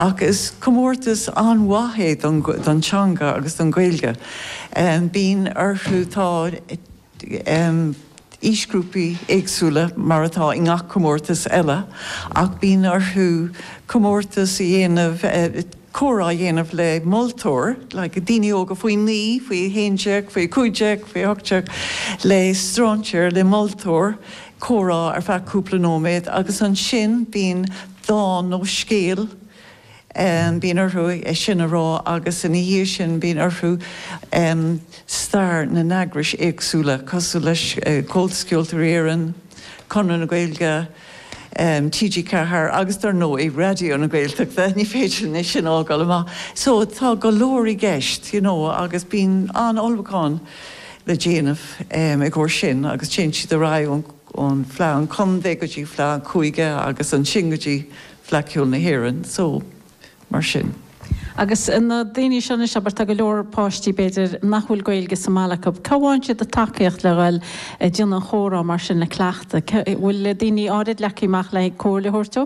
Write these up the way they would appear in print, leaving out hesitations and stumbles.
agus comórtas an wahéad don teanga agus don Gaeilge. Bín arthútá ísgrúpi éagsúla mar atá in ngach comórtas eile, ach bín arthú comórtas I dhéanamh córa dhéanamh le moltóir, le go daine óga faoi ní, faoi héinteach, faoi cúideach, faoi hoicteach, le stráintear le moltóir, córa ar feadh cúpla nóméad, agus an sin bín dá nó scéal, bín arthú sin rá agus in hir sin bín arthú star na nagris éagsúla, cosú leis cóilsciúltar éireann, Conan na Gaeilge, TG Cahar, agus dar nó I radio na Gaeltachta, ní féidir ní sin ágal má. So tá go lórí gceist, agus bín an olbhacán le déanamh I gcóir sin, agus sin siad a rá ón phleá an condé go dtí phleá chuige agus an sin go dtí phleaiciúil na hÉireann, so mar sin. Agus na daoine sena seabar go leor páistí beidir nachhfuil Gaeilge sa Malachab. Cabhain siad a takeíocht le gail dionn an chóra mar sin na cleachta. Bhfuil daoine áirid leiciach le cóir le thuirteob?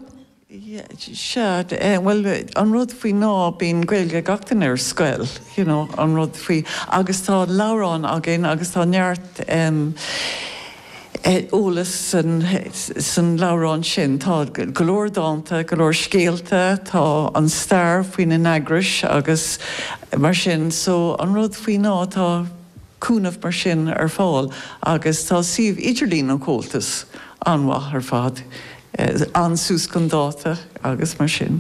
Well, an rud faoi ná bín Gaeilge gachtain ar scoil, an rud faoi, agus tá lárán agin, agus tá neart ólas san lárán sin, tá golóir dáanta, golóir scéalta, tá an star faoin na nagris agus mar sin, so an rud faoi ná tá cúnamh mar sin ar fáil, agus tá siomh idirlín an cóiltas anmhath ar fad, an sús chun dáta agus mar sin.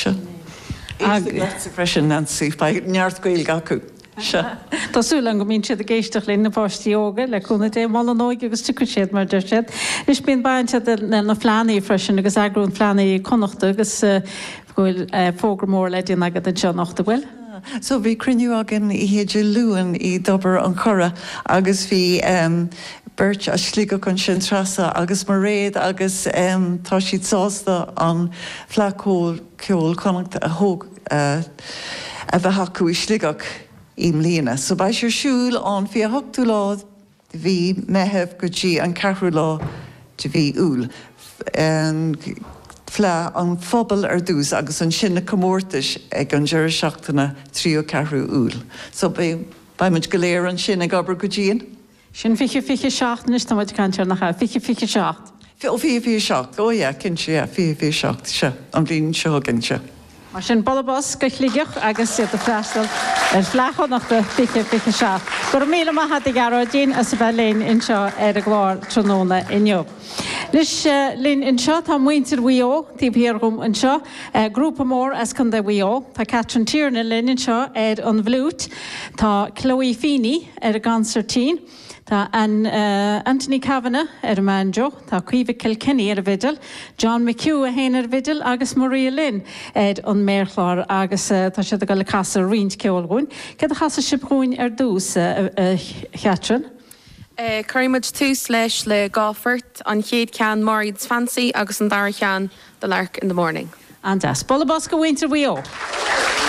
Agus freisin Nancy, ba neart Gaeilge acu. Tásúla go mín siad a géisteach le na páistí óga le chuna dé mála nóig agus tucu siad mar deir siad. Is bíon bainte na phleanaí freisin agus agrún phleanaí connachta agus bhfuil fógra mór le dtíon agad an seo nachta bhfuil. So bhí criniú agin I héidir luúan I dobar an chora agus bhí Bert a slíga chun sin trasa agus mar réad agus tá siad sásta an phleacóil ceol connacht a thóg a bheith acu I slígach Im líana. So ba sér siúil an fi hochtú lá bhí methebh go dtí an ceathrú lá de bhí úl. Phleá an phobal ar dús agus an sin na comórtais ag an deir seachtainna trío ceathrú úl. So baimid go léir an sin ag obair go dtíon? Sin fiche seachtain is táid cantear nach fiche seacht. Fi seacht, cin sé fi seacht se, an bhíon seogan se. Mar sin balabás go chligeach agus siad a freistal phleachán nach de fiche seach. Gur míle maithe I garrá dín as sa bheith léinn inseo ar a gláir tróna inniu. Lis lín inseo tá muintir WIO, tíbhíargum inseo, grúpa mór as chun de WIO, tá Catrin Tierney lín inseo ar an bhlút, tá Chloe Feeney ar a gancertín, tá Anthony Kavanagh ar a manjo, tá Caoimhe Kilkenny ar a vidal, John McHugh a héin ar a vidal, agus Maria Lynn ar an méirchlár agus tá siad a go le casa riint ceolgún. Cad a chasa sibhún ar dús Catrin? Cuirimid tús leis le gáfort an chéad cean Marid's Fancy agus an dar cean The Lark in the Morning. And das. Balabás go winter WIO.